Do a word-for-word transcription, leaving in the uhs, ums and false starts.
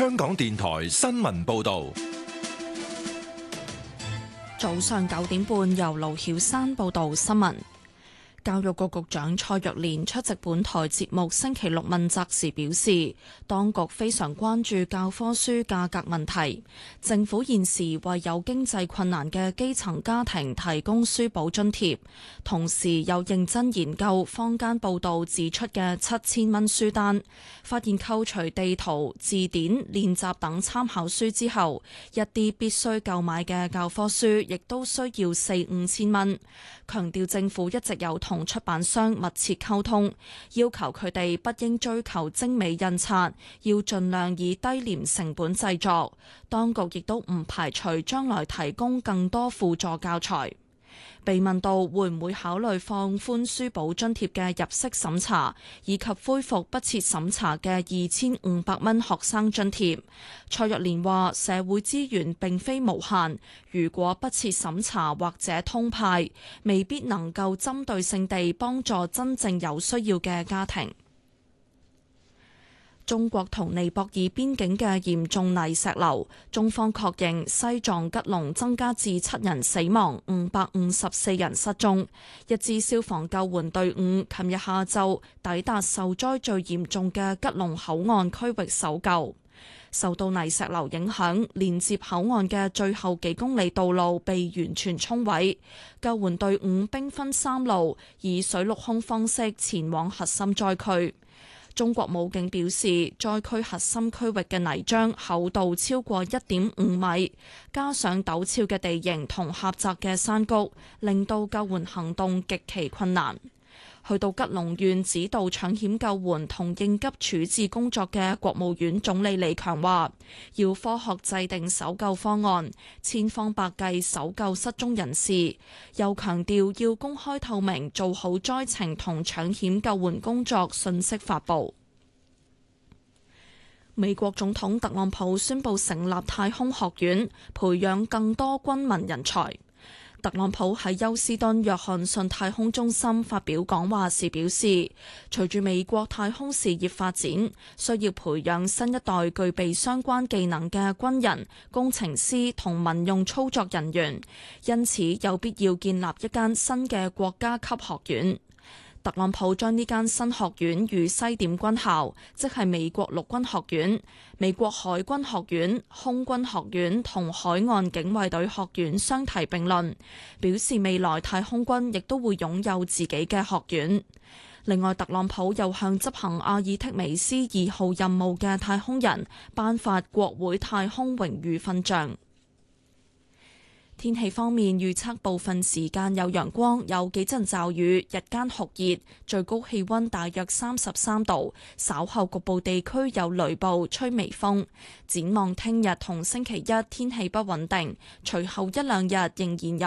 香港電台新聞報道。 早上九點半，由盧曉山報道新聞。教育局局長蔡若蓮出席本台節目星期六問責時表示，當局非常關注教科書價格問題。政府現時為有經濟困難嘅基層家庭提供書簿津貼，同時有認真研究坊間報道指出嘅七千蚊書單，發現扣除地圖、字典、練習等參考書之後，一啲必須購買嘅教科書亦都需要四五千蚊。強調政府一直有同出版商密切溝通，要求佢哋不應追求精美印刷，要盡量以低廉成本製作。當局亦都唔排除將來提供更多輔助教材。被問到會唔會考慮放寬書簿津貼嘅入息審查，以及恢復不設審查嘅二千五百蚊學生津貼，蔡若蓮話：社會資源並非無限，如果不設審查或者通派，未必能夠針對性地幫助真正有需要嘅家庭。中國同尼泊爾邊境嘅嚴重泥石流，中方確認西藏吉隆增加至七人死亡，五百五十四人失蹤。一支消防救援隊伍琴日下晝抵達受災最嚴重嘅吉隆口岸區域搜救。受到泥石流影響，連接口岸嘅最後幾公里道路被完全沖毀。救援隊伍兵分三路，以水陸空方式前往核心災區。中國武警表示，災區核心區域嘅泥漿厚度超過一點五米，加上陡峭嘅地形同狹窄嘅山谷，令到救援行動極其困難。去到吉隆縣指導搶險救援同應急處置工作嘅國務院總理李強話，要科學制定搜救方案，千方百計搜救失蹤人士，又強調要公開透明，做好災情同搶險救援工作信息發布。美國總統特朗普宣布成立太空學院，培養更多軍民人才。特朗普喺休斯敦約翰遜太空中心發表講話時表示，隨住美國太空事業發展，需要培養新一代具備相關技能嘅軍人、工程師同民用操作人員，因此有必要建立一間新嘅國家級學院。特朗普將呢間新學院與西點軍校，即係美國陸軍學院、美國海軍學院、空軍學院同海岸警衛隊學院相提並論，表示未來太空軍亦都會擁有自己嘅學院。另外，特朗普又向執行阿爾忒彌斯二號任務嘅太空人頒發國會太空榮譽勳章。天氣方面，預測部分時間有陽光，有幾陣驟雨，日間酷熱，最高氣溫大約三十三度。稍後局部地區有雷暴，吹微風。展望聽日同星期一天氣不穩定，隨後一兩日仍然有